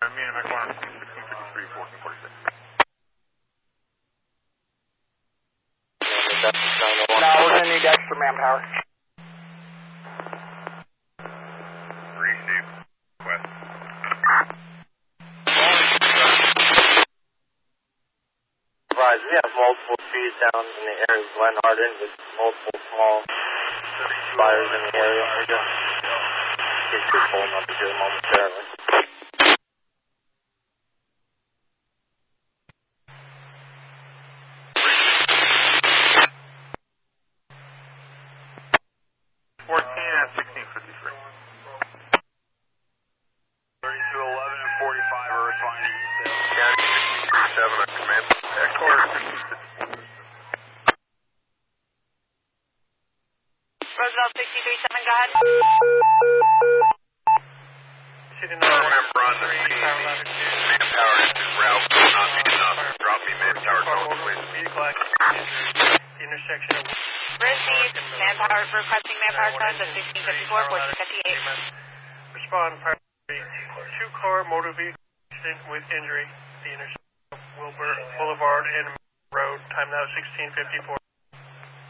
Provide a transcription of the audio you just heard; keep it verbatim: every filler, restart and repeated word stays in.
Me and my corner, sixteen fifty-three, fourteen forty-six. No, we're going to need extra manpower. Receive. West. Rise, we have multiple trees down in the area of Glen Arden with multiple small fires in the area. We're just get you pulling up here momentarily. fourteen at sixteen fifty-three. thirty-two eleven and forty-five are responding to details. County sixteen thirty-seven on command. Headquarters fifteen fifty-four. Roosevelt sixteen thirty-seven, go ahead. Remember on the scene, manpower is route will not be enough. Drop me manpower calls, please. Intersection of Received. Manpower requesting manpower times at sixteen fifty-four, fourteen fifty-eight. Respond, priority. Two-car motor vehicle accident with injury. The intersection of Wilbur Boulevard and Road. Time now sixteen fifty-four.